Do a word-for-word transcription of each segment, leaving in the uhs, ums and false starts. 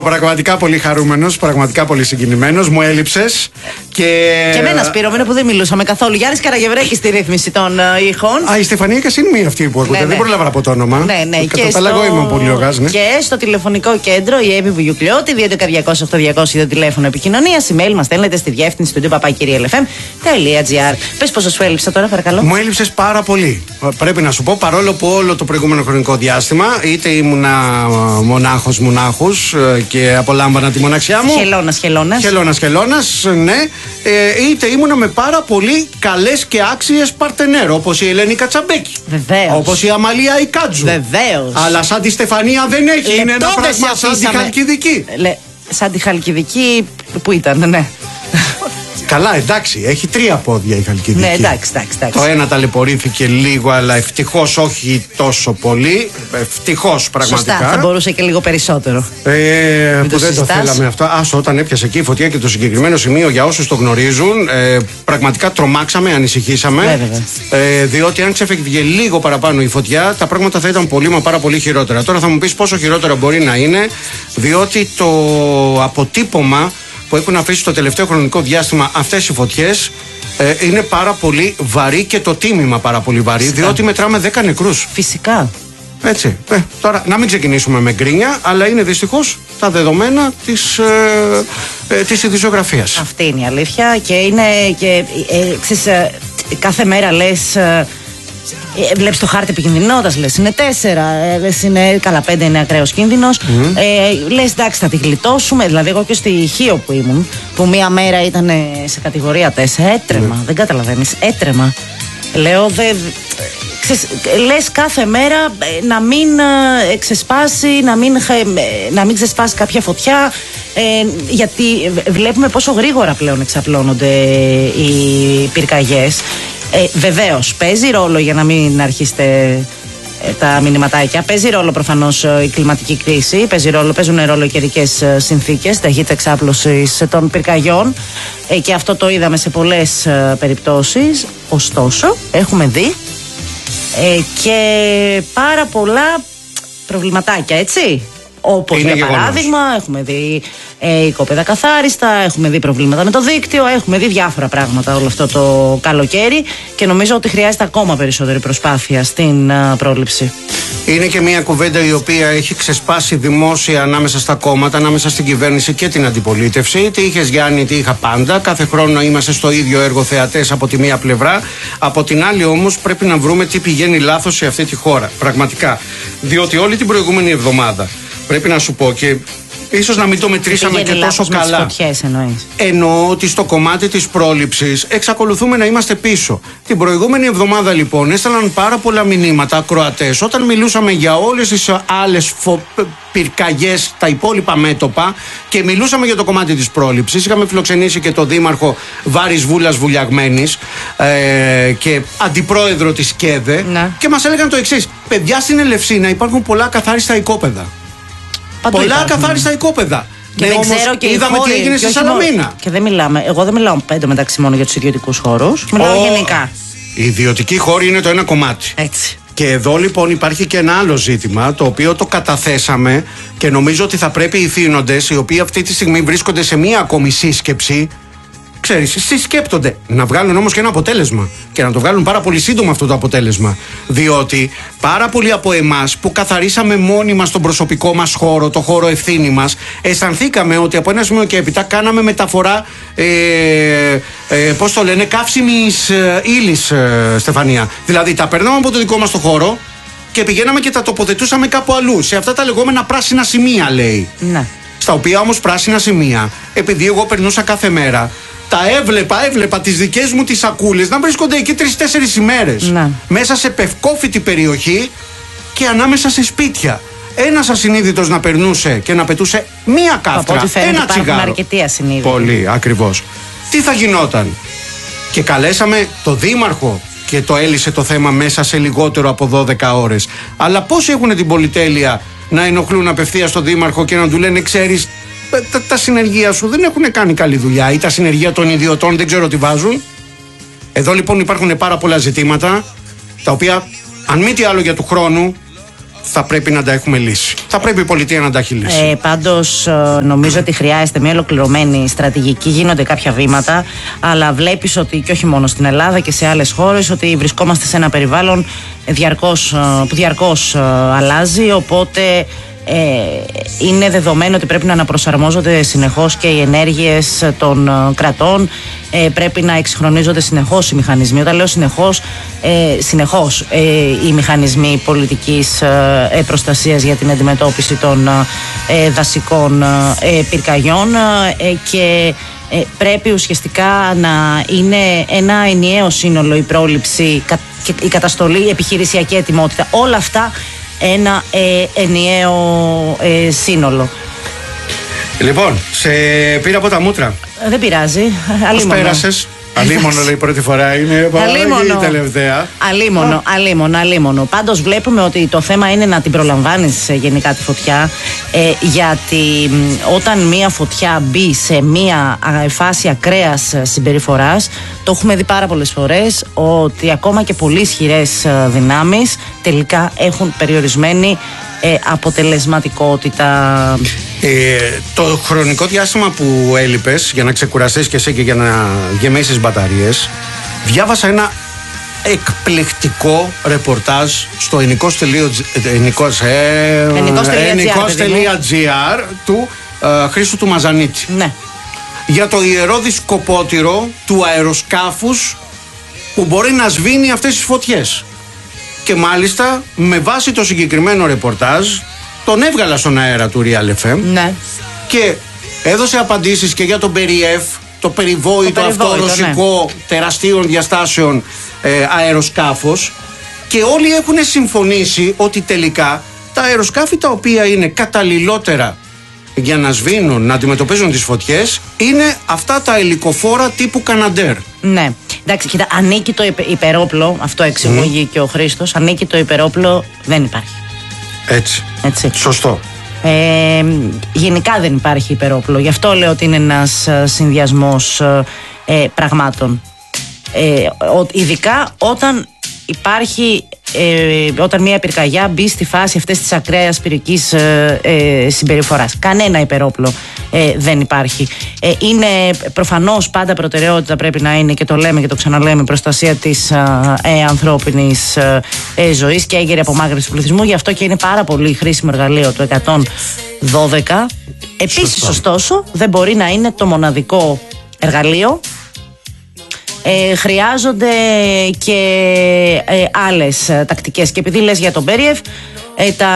Πραγματικά πολύ χαρούμενος, πραγματικά πολύ συγκινημένος. Μου έλειψες. Και, και εμένα, Σπύρο, εμένα που δεν μιλούσαμε καθόλου. Γιάννης Καραγευρέκης στη ρύθμιση των uh, ήχων. Α, η Στεφανία Κασίνη αυτή που ακούτε. Ναι, ναι. Δεν πρόλαβα από το όνομα. Ναι, ναι. Και, στο... εγώ είμαι ο Πολιογάς, ναι. Και στο τηλεφωνικό κέντρο η Εύη Βουγιουκλιώτη, δύο έντεκα διακόσια οκτώ διακόσια το τηλέφωνο επικοινωνίας. Email μας στέλνετε στη διεύθυνση του ντου παπάκυριε ελ εφ εμ τελεία τζι άρ. Πες πόσο σου έλειψα τώρα, παρακαλώ. Μου έλειψες πάρα πολύ. Πρέπει να σου πω, παρόλο που όλο το προηγούμενο χρονικό διάστημα είτε ήμουνα μονάχος μονάχους και απολάμβανα τη μοναξιά μου. Χελώνας, χελώνας. Χελώνας, χελώνας, ναι. Ε, είτε ήμουνα με πάρα πολύ καλές και άξιες παρτενέρ, όπως η Ελένη Κατσαμπέκη. Βεβαίως. Όπως η Αμαλία Ικάτζου. Βεβαίως. Αλλά σαν τη Στεφανία δεν έχει. Λεπτό είναι ένα πράγμα σαν τη Χαλκιδική. Λε, σαν τη Χαλκιδική που ήταν, ναι. Καλά, εντάξει, έχει τρία πόδια η Χαλκιδική. Ναι, εντάξει, εντάξει, εντάξει. Το ένα ταλαιπωρήθηκε λίγο, αλλά ευτυχώς όχι τόσο πολύ. Ευτυχώς πραγματικά. Σωστά, θα μπορούσε και λίγο περισσότερο. Ε, που το δεν συζητάς. το θέλαμε αυτό. Άσο, όταν έπιασε εκεί η φωτιά και το συγκεκριμένο σημείο, για όσους το γνωρίζουν, ε, πραγματικά τρομάξαμε, ανησυχήσαμε. Ε, διότι αν ξέφευγε λίγο παραπάνω η φωτιά, τα πράγματα θα ήταν πολύ μα πάρα πολύ χειρότερα. Τώρα θα μου πεις πόσο χειρότερα μπορεί να είναι, διότι το αποτύπωμα που έχουν αφήσει το τελευταίο χρονικό διάστημα αυτές οι φωτιές ε, είναι πάρα πολύ βαρύ και το τίμημα πάρα πολύ βαρύ. Φυσικά. Διότι μετράμε δέκα νεκρούς. Φυσικά. Έτσι. Ε, τώρα να μην ξεκινήσουμε με γκρίνια, αλλά είναι δυστυχώς τα δεδομένα της, ε, ε, της ειδησιογραφίας. Αυτή είναι η αλήθεια και είναι και ε, ξέρεις, ε, κάθε μέρα λες ε, Ε, βλέπεις το χάρτη επικινδυνότητας, λες είναι τέσσερα, ε, λες είναι καλά πέντε, είναι ακραίος κίνδυνος. Mm. Ε, λες εντάξει θα τη γλιτώσουμε. Δηλαδή, εγώ και στη Χίο που ήμουν, που μία μέρα ήταν σε κατηγορία τέσσερα, έτρεμα. Mm. Δεν καταλαβαίνεις, έτρεμα. Λέω, δε, ξέρεις, λες κάθε μέρα να μην ε, ξεσπάσει, να μην, ε, να μην ξεσπάσει κάποια φωτιά. Ε, γιατί βλέπουμε πόσο γρήγορα πλέον εξαπλώνονται οι πυρκαγιές. Ε, βεβαίως, παίζει ρόλο για να μην αρχίσετε ε, τα μηνυματάκια. Παίζει ρόλο προφανώς ε, η κλιματική κρίση. Παίζει ρόλο, παίζουν ρόλο οι καιρικές ε, συνθήκες, ταχύτητα εξάπλωσης των πυρκαγιών. Ε, και αυτό το είδαμε σε πολλές ε, περιπτώσεις. Ωστόσο, έχουμε δει ε, και πάρα πολλά προβληματάκια, έτσι. Όπως είναι για παράδειγμα, γεγονός. Έχουμε δει ε, οικόπεδα καθάριστα, έχουμε δει προβλήματα με το δίκτυο, έχουμε δει διάφορα πράγματα όλο αυτό το καλοκαίρι και νομίζω ότι χρειάζεται ακόμα περισσότερη προσπάθεια στην α, πρόληψη. Είναι και μια κουβέντα η οποία έχει ξεσπάσει δημόσια ανάμεσα στα κόμματα, ανάμεσα στην κυβέρνηση και την αντιπολίτευση. Τι είχες Γιάννη, τι είχα πάντα. Κάθε χρόνο είμαστε στο ίδιο έργο θεατές από τη μία πλευρά. Από την άλλη όμως πρέπει να βρούμε τι πηγαίνει λάθος σε αυτή τη χώρα. Πραγματικά. Διότι όλη την προηγούμενη εβδομάδα, πρέπει να σου πω και ίσως να μην το μετρήσαμε και τόσο καλά. Φωτιές, εννοείς. Εννοώ ότι στο κομμάτι της πρόληψης εξακολουθούμε να είμαστε πίσω. Την προηγούμενη εβδομάδα λοιπόν έστελναν πάρα πολλά μηνύματα ακροατές όταν μιλούσαμε για όλες τις άλλες φο... πυρκαγιές, τα υπόλοιπα μέτωπα και μιλούσαμε για το κομμάτι της πρόληψης. Είχαμε φιλοξενήσει και το δήμαρχο Βάρης Βούλας Βουλιαγμένης ε, και αντιπρόεδρο της ΚΕΔΕ να. Και μας έλεγαν το εξής: παιδιά, στην Ελευσίνα υπάρχουν πολλά καθάριστα οικόπεδα. Παντού πολλά υπάρχουν. καθάριστα οικόπεδα. Και ναι, δεν όμως ξέρω και είδαμε χώροι, τι έγινε στη Σαλαμίνα. Και δεν μιλάμε. Εγώ δεν μιλάω πέντε μεταξύ μόνο για τους ιδιωτικούς χώρους. Μιλάω oh, γενικά. Οι ιδιωτικοί χώροι είναι το ένα κομμάτι. Έτσι. Και εδώ λοιπόν υπάρχει και ένα άλλο ζήτημα, το οποίο το καταθέσαμε και νομίζω ότι θα πρέπει οι θύνοντες, οι οποίοι αυτή τη στιγμή βρίσκονται σε μία ακόμη σύσκεψη, ξέρεις, συσκέπτονται να βγάλουν όμως και ένα αποτέλεσμα και να το βγάλουν πάρα πολύ σύντομα αυτό το αποτέλεσμα, διότι πάρα πολλοί από εμάς που καθαρίσαμε μόνοι μας τον προσωπικό μας χώρο, το χώρο ευθύνη μας, αισθανθήκαμε ότι από ένα σημείο και έπειτα κάναμε μεταφορά ε, ε, πώς το λένε, καύσιμης ε, ύλης, ε, Στεφανία. Δηλαδή τα παίρναμε από το δικό μας το χώρο και πηγαίναμε και τα τοποθετούσαμε κάπου αλλού, σε αυτά τα λεγόμενα πράσινα σημεία, λέει. Ναι. Στα οποία όμως πράσινα σημεία, επειδή εγώ περνούσα κάθε μέρα, τα έβλεπα, έβλεπα τις δικές μου τις σακούλες να βρίσκονται εκεί τρεις-τέσσερις ημέρες. Να. Μέσα σε πευκόφυτη περιοχή και ανάμεσα σε σπίτια. Ένας ασυνείδητος να περνούσε και να πετούσε μία κάφτρα, ένα τσιγάρο. Αρκετοί ασυνείδητοι. Πολύ, ακριβώς. Τι θα γινόταν? Και καλέσαμε το δήμαρχο και το έλυσε το θέμα μέσα σε λιγότερο από δώδεκα ώρες. Αλλά πόσοι έχουν την πολυτέλεια να ενοχλούν απευθείας τον δήμαρχο και να του λένε, ξέρεις, τα, τα συνεργεία σου δεν έχουν κάνει καλή δουλειά, ή τα συνεργεία των ιδιωτών δεν ξέρω τι βάζουν. Εδώ λοιπόν υπάρχουν πάρα πολλά ζητήματα, τα οποία αν μη τι άλλο για του χρόνου θα πρέπει να τα έχουμε λύσει. Θα πρέπει η πολιτεία να τα έχει λύσει. Ε, πάντως νομίζω ότι χρειάζεται μια ολοκληρωμένη στρατηγική. Γίνονται κάποια βήματα, αλλά βλέπεις ότι και όχι μόνο στην Ελλάδα και σε άλλες χώρες, ότι βρισκόμαστε σε ένα περιβάλλον διαρκώς, που διαρκώς αλλάζει, οπότε Ε, είναι δεδομένο ότι πρέπει να αναπροσαρμόζονται συνεχώς και οι ενέργειες των ε, κρατών, ε, πρέπει να εξυγχρονίζονται συνεχώς οι μηχανισμοί. Όταν λέω συνεχώς, ε, συνεχώς ε, οι μηχανισμοί πολιτικής ε, προστασίας για την αντιμετώπιση των ε, δασικών ε, πυρκαγιών ε, και ε, πρέπει ουσιαστικά να είναι ένα ενιαίο σύνολο η πρόληψη, η καταστολή, η επιχειρησιακή ετοιμότητα. Όλα αυτά ένα ε, ενιαίο ε, σύνολο. Λοιπόν, σε πήρα από τα μούτρα. Δεν πειράζει. Πώς πέρασες? Αλίμονο λέει πρώτη φορά είναι. Αλίμονο. Η τελευταία. Αλίμονο, αλίμονο, αλίμονο. Πάντως βλέπουμε ότι το θέμα είναι να την προλαμβάνεις γενικά τη φωτιά, ε, γιατί όταν μία φωτιά μπει σε μία φάση ακραίας συμπεριφοράς, το έχουμε δει πάρα πολλές φορές ότι ακόμα και πολύ ισχυρές δυνάμεις τελικά έχουν περιορισμένη ε, αποτελεσματικότητα. Ε, το χρονικό διάστημα που έλειπες για να ξεκουραστείς και εσύ και για να γεμίσεις μπαταρίες, διάβασα ένα εκπληκτικό ρεπορτάζ στο ενικός τελεία τζι άρ του ε, Χρήστου του Μαζανίτη. Ναι. Για το ιερώδη σκοπότηρο του αεροσκάφους που μπορεί να σβήνει αυτές τις φωτιές. Και μάλιστα με βάση το συγκεκριμένο ρεπορτάζ τον έβγαλα στον αέρα του Real εφ εμ. Ναι. Και έδωσε απαντήσεις και για τον Περιεφ, το περιβόητο αυτό ρωσικό ναι. τεραστίων διαστάσεων ε, αεροσκάφος, και όλοι έχουν συμφωνήσει ότι τελικά τα αεροσκάφη τα οποία είναι καταλληλότερα για να σβήνουν, να αντιμετωπίζουν τις φωτιές, είναι αυτά τα ελικοφόρα τύπου Καναντέρ. Ναι. Εντάξει, κοίτα, ανήκει το υπερόπλο, αυτό εξηγεί mm. και ο Χρήστος, ανήκει το υπερόπλο, δεν υπάρχει. Έτσι. Έτσι. Σωστό. Ε, γενικά δεν υπάρχει υπερόπλο. Γι' αυτό λέω ότι είναι ένας συνδυασμός ε, πραγμάτων. Ε, ο, ειδικά όταν υπάρχει, ε, όταν μια πυρκαγιά μπει στη φάση αυτής της ακραίας πυρικής ε, ε, συμπεριφοράς. Κανένα υπερόπλο ε, δεν υπάρχει. Ε, είναι προφανώς πάντα προτεραιότητα, πρέπει να είναι, και το λέμε και το ξαναλέμε, η προστασία της ε, ανθρώπινης ε, ζωής και έγκαιρη απομάκρυνση του πληθυσμού. Γι' αυτό και είναι πάρα πολύ χρήσιμο εργαλείο το εκατόν δώδεκα. Επίσης, ωστόσο, δεν μπορεί να είναι το μοναδικό εργαλείο. Ε, χρειάζονται και ε, άλλες ε, τακτικές. Και επειδή λες για τον Περιεφ, ε, τα,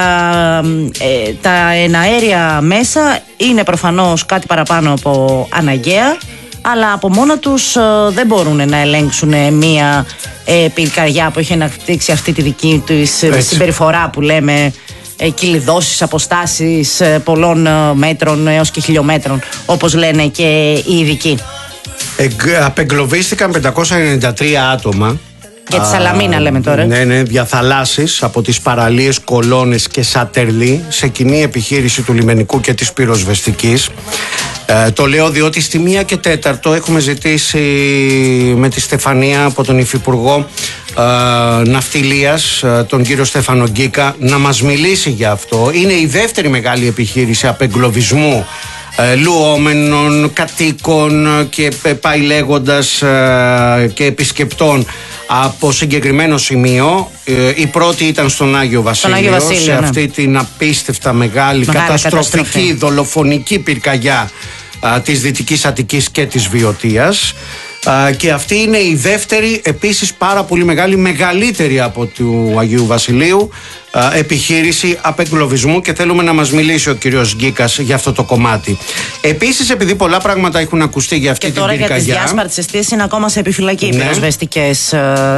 ε, τα εναέρια μέσα είναι προφανώς κάτι παραπάνω από αναγκαία, αλλά από μόνα τους ε, δεν μπορούν να ελέγξουν μία ε, πυρκαγιά που έχει αναπτύξει αυτή τη δική της συμπεριφορά που λέμε, ε, κυλιδώσεις, αποστάσεις ε, πολλών ε, μέτρων έως και χιλιόμετρων, όπως λένε και οι ειδικοί. Ε, απεγκλωβίστηκαν πεντακόσια ενενήντα τρία άτομα. Για τη Σαλαμίνα λέμε τώρα. Ναι, ναι, διαθαλάσσεις από τις παραλίες Κολώνες και Σατερλή σε κοινή επιχείρηση του λιμενικού και της πυροσβεστικής. Ε, το λέω διότι στη μία και τέταρτο έχουμε ζητήσει με τη Στεφανία από τον Υφυπουργό ε, Ναυτιλίας, ε, τον κύριο Στέφανο Γκίκα, να μας μιλήσει για αυτό. Είναι η δεύτερη μεγάλη επιχείρηση απεγκλωβισμού ε, λουόμενων, κατοίκων και πάει λέγοντας ε, και επισκεπτών από συγκεκριμένο σημείο. Ε, η πρώτη ήταν στον Άγιο Βασίλειο, Άγιο Βασίλειο σε ναι. αυτή την απίστευτα μεγάλη, μεγάλη καταστροφική καταστροφή. δολοφονική πυρκαγιά α, της Δυτικής Αττικής και της Βιωτίας. Α, και αυτή είναι η δεύτερη, επίσης πάρα πολύ μεγάλη, μεγαλύτερη από του Αγίου Βασιλείου α, επιχείρηση απεγκλωβισμού, και θέλουμε να μας μιλήσει ο κύριος Γκίκας για αυτό το κομμάτι. Επίσης, επειδή πολλά πράγματα έχουν ακουστεί για αυτή και την πυρκαγιά. Και τώρα για τις διάσπαρτες αιστείες είναι ακόμα σε επιφυλακή οι ναι. πυροσβεστικές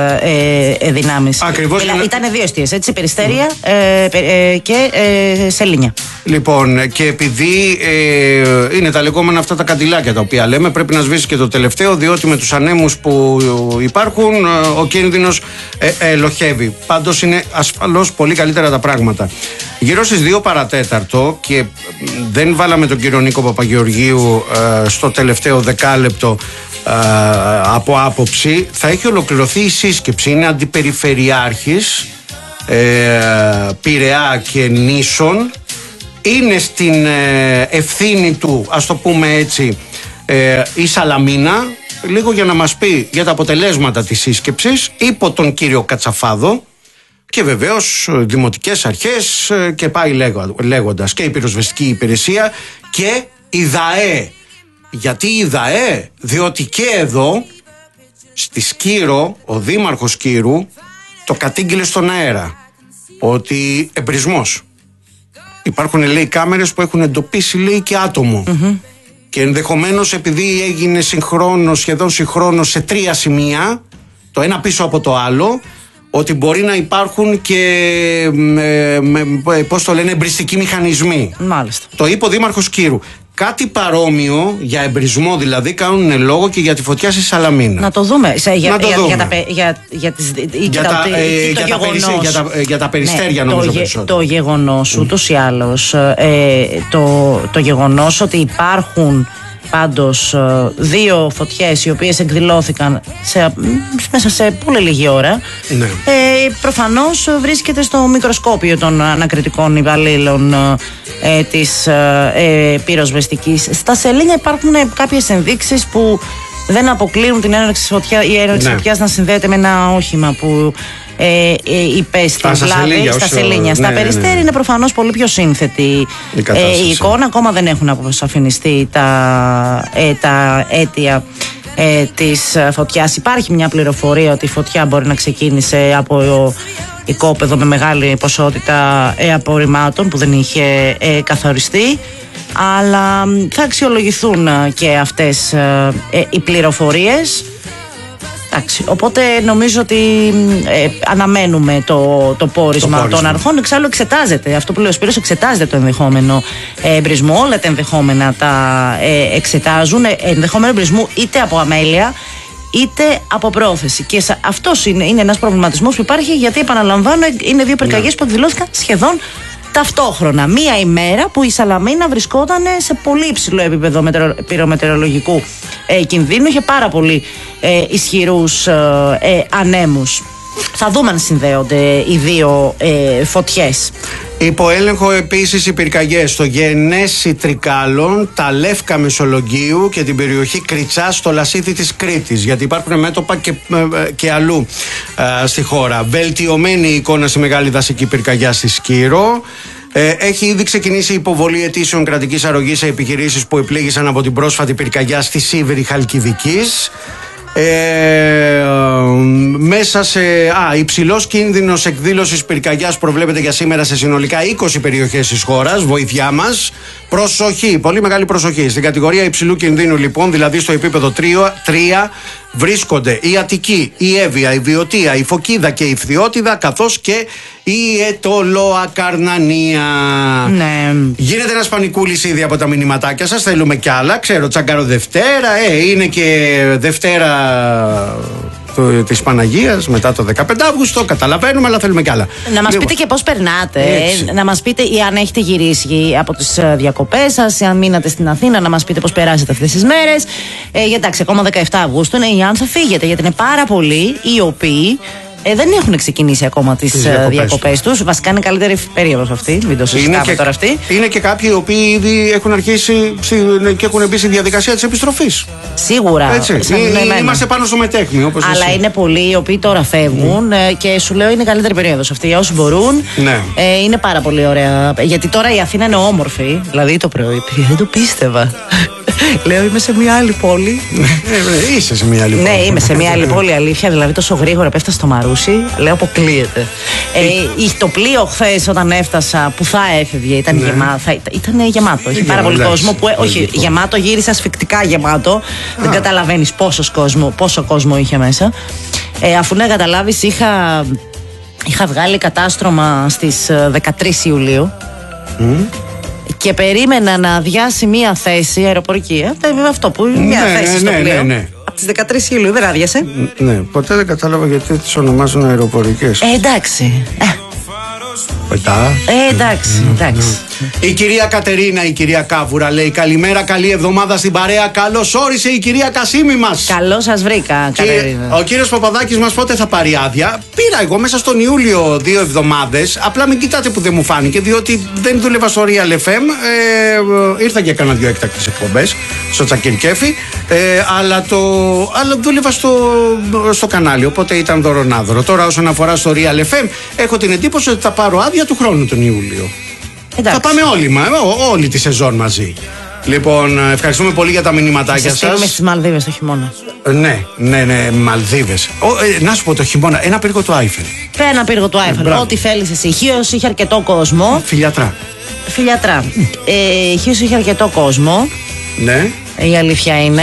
ε, ε, δυνάμεις. Ακριβώς. Μιλά, είναι... Ήταν δύο αιστείες, έτσι, Περιστέρια mm. ε, ε, και ε, Σελήνια. Λοιπόν, και επειδή ε, είναι τα λεγόμενα αυτά τα καντιλάκια τα οποία λέμε, πρέπει να σβήσει και το τελευταίο, διότι με τους ανέμους που υπάρχουν ο κίνδυνος ε, ε, ελοχεύει. Πάντως είναι ασφαλώς πολύ καλύτερα τα πράγματα. Γύρω στις δύο παρατέταρτο, και δεν βάλαμε τον κύριο Νίκο Παπαγεωργίου ε, στο τελευταίο δεκάλεπτο ε, από άποψη, θα έχει ολοκληρωθεί η σύσκεψη. Είναι αντιπεριφερειάρχης ε, Πειραιά και νήσων. Είναι στην ε, ευθύνη του, ας το πούμε έτσι, ε, η Σαλαμίνα, λίγο για να μας πει για τα αποτελέσματα της σύσκεψης υπό τον κύριο Κατσαφάδο, και βεβαίως δημοτικές αρχές και πάει λέγοντας, και η πυροσβεστική υπηρεσία και η ΔΑΕ. Γιατί η ΔΑΕ? Διότι και εδώ στη Σκύρο ο δήμαρχος Σκύρου το κατήγγειλε στον αέρα ότι εμπρισμός. Υπάρχουν, λέει, κάμερες που έχουν εντοπίσει, λέει, και άτομο. Mm-hmm. Και ενδεχομένως επειδή έγινε συγχρόνως, σχεδόν συγχρόνως σε τρία σημεία, το ένα πίσω από το άλλο, ότι μπορεί να υπάρχουν και με, με, πώς το λένε, εμπριστικοί μηχανισμοί. Μάλιστα. Το είπε ο δήμαρχος Κύρου. Κάτι παρόμοιο, για εμπρισμό δηλαδή, κάνουν λόγο και για τη φωτιά στη Σαλαμίνα. Να το δούμε. Σε, για, να το για, δούμε. Για, για, για, για, τις, για, τα, τα, ε, για, τα περιστέ, για, τα, για τα περιστέρια, ναι, νομίζω, το, περισσότερο. Το γεγονός, mm. ούτως ή άλλως, ε, το, το γεγονός ότι υπάρχουν πάντως δύο φωτιές οι οποίες εκδηλώθηκαν σε, μέσα σε πολύ λίγη ώρα, ναι. ε, προφανώς βρίσκεται στο μικροσκόπιο των ανακριτικών υπαλλήλων ε, της ε, πυροσβεστικής. Στα σελήνια υπάρχουν κάποιες ενδείξεις που δεν αποκλείουν την έναρξη της φωτιάς, η έναρξη ναι. φωτιάς να συνδέεται με ένα όχημα που Ε, ε, υπέστη βλάβη στα σελήνια. Στα ναι, περιστέρια ναι, ναι. είναι προφανώς πολύ πιο σύνθετη η, ε, η εικόνα. Ακόμα δεν έχουν αποσαφινιστεί τα, ε, τα αίτια ε, της φωτιάς. Υπάρχει μια πληροφορία ότι η φωτιά μπορεί να ξεκίνησε από οικόπεδο με μεγάλη ποσότητα ε, απορριμμάτων που δεν είχε ε, καθοριστεί, αλλά θα αξιολογηθούν και αυτές ε, ε, οι πληροφορίες. Εντάξει, οπότε νομίζω ότι ε, αναμένουμε το, το, πόρισμα το πόρισμα των αρχών. Εξάλλου εξετάζεται, αυτό που λέει ο Σπύρος, εξετάζεται το ενδεχόμενο εμπρισμό. Όλα τα ενδεχόμενα τα ε, εξετάζουν. Ε, ενδεχόμενο εμπρισμού είτε από αμέλεια είτε από πρόθεση. Και αυτός είναι, είναι ένας προβληματισμός που υπάρχει, γιατί επαναλαμβάνω, είναι δύο πυρκαγιές που εκδηλώθηκαν σχεδόν ταυτόχρονα. Μία ημέρα που η Σαλαμίνα βρισκόταν σε πολύ υψηλό επίπεδο πυρομετεωρολογικού ε, κινδύνου, είχε πάρα πολύ ε, ισχυρούς ε, ε, ανέμους. Θα δούμε αν συνδέονται οι δύο ε, φωτιές. Υπό έλεγχο επίσης οι πυρκαγιές στο Γενέσι Τρικάλων, τα Λεύκα Μεσολογγίου και την περιοχή Κριτσά στο Λασίθι της Κρήτης, γιατί υπάρχουν μέτωπα και, και αλλού α, στη χώρα. Βελτιωμένη εικόνα στη μεγάλη δασική πυρκαγιά στη Σκύρο. Ε, έχει ήδη ξεκινήσει η υποβολή αιτήσεων κρατικής αρρωγής σε επιχειρήσεις που επλήγησαν από την πρόσφατη πυρκαγιά στη Σίβηρη Χαλκιδικής. Ε, μέσα σε α, υψηλός κίνδυνος εκδήλωσης πυρκαγιάς προβλέπεται για σήμερα σε συνολικά είκοσι περιοχές της χώρας. Βοήθειά μας, προσοχή, πολύ μεγάλη προσοχή. Στην κατηγορία υψηλού κινδύνου, λοιπόν, δηλαδή στο επίπεδο τρία, βρίσκονται η Αττική, η Εύβοια, η Βιωτία, η Φωκίδα και η Φθιώτιδα, καθώς και η Αιτωλοακαρνανία. Ναι. Γίνεται ένας πανικούλης ήδη από τα μηνυματάκια σας. Θέλουμε κι άλλα. Ξέρω, Τσαγκάρο Δευτέρα, ε, είναι και Δευτέρα της Παναγίας μετά το δεκαπέντε Αυγούστου, καταλαβαίνουμε, αλλά θέλουμε κι άλλα. Να μας πείτε και πώς περνάτε, ε, να μας πείτε ή αν έχετε γυρίσει από τις διακοπές σας, αν μείνατε στην Αθήνα, να μας πείτε πώς περάσετε αυτές τις μέρες. Ε, γιατί εντάξει, ακόμα δεκαεπτά Αυγούστου είναι, ή αν θα φύγετε, γιατί είναι πάρα πολλοί οι οποίοι Ε, δεν έχουν ξεκινήσει ακόμα τις διακοπές τους. Βασικά είναι καλύτερη περίοδος αυτή. Μην το συζητάμε τώρα αυτή. Είναι και κάποιοι οι οποίοι ήδη έχουν αρχίσει και έχουν μπει στη διαδικασία της επιστροφής. Σίγουρα. Έτσι. Ή, είμαστε πάνω στο μετέχμιο, όπως αλλά εσύ. Είναι πολλοί οι οποίοι τώρα φεύγουν mm. και σου λέω είναι καλύτερη περίοδος αυτή. Για όσους μπορούν. Ναι. Ε, είναι πάρα πολύ ωραία. Γιατί τώρα η Αθήνα είναι όμορφη. Δηλαδή το πρωί δεν το πίστευα. Λέω είμαι σε μια άλλη πόλη. ε, είσαι σε μια άλλη πόλη. Ναι, είμαι σε μια άλλη πόλη, αλήθεια. Δηλαδή τόσο γρήγορα πέφτασα στο Μαρούσι. Λέω αποκλείεται. Ε, το πλοίο χθες όταν έφτασα που θα έφευγε ήταν, ναι. γεμά, θα, ήταν γεμάτο. Είχε πάρα πολύ κόσμο. Που, όχι, γεμάτο, γύρισε ασφικτικά γεμάτο. Α. Δεν καταλαβαίνεις κόσμο, πόσο κόσμο είχε μέσα. Ε, αφού να καταλάβεις, είχα, είχα βγάλει κατάστρωμα στις δεκατρείς Ιουλίου. Mm. Και περίμενα να αδειάσει μία θέση αεροπορική. Ε, αυτό που είναι μία ναι, θέση ναι, στο ναι, πλοίο. Ναι, ναι. Από τις δεκατρείς Ιουλίου δεν άδειασε. Ναι, ποτέ δεν κατάλαβα γιατί τις ονομάζουν αεροπορικές. Ε, εντάξει. Πετά. Ε, εντάξει, εντάξει. Η κυρία Κατερίνα, η κυρία Κάβουρα λέει: καλημέρα, καλή εβδομάδα στην παρέα. Καλώς όρισε η κυρία Κασίμη μας. Καλώς σας βρήκα, Κατερίνα. Ο κύριος Παπαδάκης μας πότε θα πάρει άδεια? Πήρα εγώ μέσα στον Ιούλιο δύο εβδομάδες. Απλά μην κοιτάτε που δεν μου φάνηκε, διότι δεν δούλευα στο Real εφ εμ. Ε, ήρθα και έκανα δύο έκτακτες εκπομπές στο Τσακυρκέφι. Ε, αλλά, το, αλλά δούλευα στο, στο κανάλι, οπότε ήταν δωρονάδωρο. Τώρα, όσον αφορά στο Real εφ εμ, έχω την εντύπωση ότι θα πάρω άδεια του χρόνου τον Ιούλιο. Εντάξει. Θα πάμε όλοι, μα, ό, όλη τη σεζόν μαζί. Λοιπόν, ευχαριστούμε πολύ για τα μηνυματάκια σας. Θα στείλουμε στις Μαλδίβες το χειμώνα. Ναι, ναι, ναι, Μαλδίβες. Ο, ε, να σου πω το χειμώνα, ένα πύργο του Άιφελ. Ένα πύργο του Άιφελ. Ό,τι θέλεις εσύ. Χίος είχε αρκετό κόσμο. Φιλιατρά. Φιλιατρά. Ε, Χίος είχε αρκετό κόσμο. Ναι. Η αλήθεια είναι.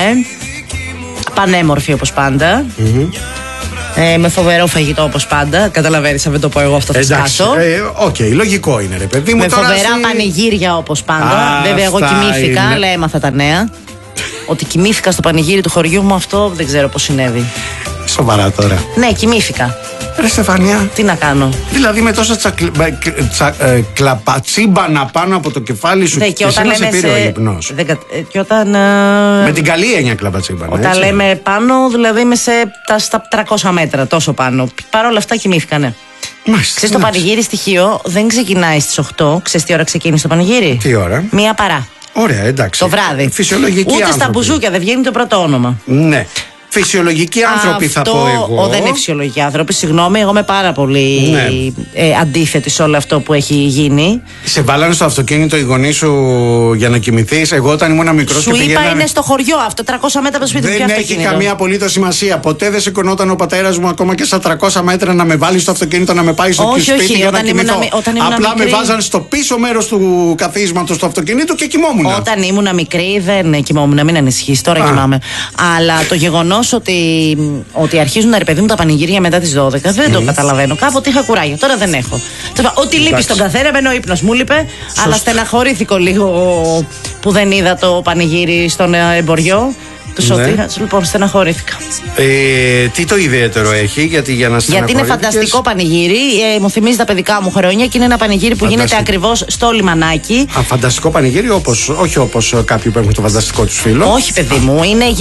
Πανέμορφη όπως πάντα. Mm-hmm. Ε, με φοβερό φαγητό όπως πάντα. Καταλαβαίνεις, αν δεν το πω εγώ αυτό θα σκάσω. Οκ, ε, okay, λογικό είναι, ρε παιδί μου. Με φοβερά εσύ... πανηγύρια όπως πάντα. Α, βέβαια, εγώ κοιμήθηκα, είναι... αλλά έμαθα τα νέα. Ότι κοιμήθηκα στο πανηγύρι του χωριού μου, αυτό δεν ξέρω πώς συνέβη. Σοβαρά τώρα? Ναι, κοιμήθηκα. Ρε Στεφανία. Τι να κάνω? Δηλαδή με τόσα τσακλ... τσα... ε, κλαπατσίμπανα πάνω από το κεφάλι σου, ναι, και όταν εσύ σε πήρε ο ύπνος. Δεν... Και όταν, με την καλή έννοια κλαπατσίμπανα. Όταν έτσι. λέμε πάνω, δηλαδή είμαι σε, τα, στα τριακόσια μέτρα, τόσο πάνω. Παρ' όλα αυτά κοιμήθηκανε. Ξέρεις, το πανηγύρι στοιχείο δεν ξεκινάει στις οκτώ. Ξέρεις τι ώρα ξεκίνησε το πανηγύρι? Τι ώρα? Μία παρά. Ωραία, εντάξει. Το βράδυ. Φυσιολογική Ούτε άνθρωποι. Στα μπουζούκια δεν βγαίνει το πρώτο όνομα. Ναι. Φυσιολογικοί άνθρωποι αυτό, θα πω εγώ. Ο, δεν είναι φυσιολογικοί άνθρωποι, συγγνώμη, εγώ είμαι πάρα πολύ ναι. ε, αντίθετη σε όλο αυτό που έχει γίνει. Σε βάλανε στο αυτοκίνητο οι γονείς σου για να κοιμηθείς? Εγώ όταν ήμουν μικρός σου και είπα πηγαίνανε... είναι στο χωριό αυτό, τριακόσια μέτρα από το σπίτι. Δεν έχει καμία απολύτως σημασία. Ποτέ δεν σηκωνόταν ο πατέρας μου ακόμα και στα τριακόσια μέτρα να με βάλει στο αυτοκίνητο να με πάει στο όχι, σπίτι όχι, για να κοιμηθώ. Απλά μικρή... με βάζαν στο πίσω μέρος του καθίσματος του αυτοκίνητου και κοιμόμουν. Όταν ήμουν μικρή δεν κοιμόμουν, μην ανησυχείς, τώρα κοιμάμαι. Αλλά το γεγονός ότι. Ότι αρχίζουν να ρεπαιδούν τα πανηγύρια μετά τις δώδεκα δεν mm. το καταλαβαίνω. Κάποτε είχα κουράγιο, τώρα δεν έχω. Ό,τι λείπει στον καθένα, εμένα ο ύπνος μου λείπε, αλλά στεναχωρήθηκα λίγο που δεν είδα το πανηγύρι στον εμποριό του Σωτήρα. Λοιπόν, στεναχωρήθηκα. Ε, τι το ιδιαίτερο έχει, γιατί για να Γιατί είναι φανταστικό πανηγύρι. Ε, μου θυμίζει τα παιδικά μου χρόνια και είναι ένα πανηγύρι που Φανταστικό. γίνεται ακριβώς στο λιμανάκι. Α, φανταστικό πανηγύρι, όπως, όχι όπως κάποιοι που έχουν το φανταστικό του φίλο. Όχι, παιδί μου, είναι.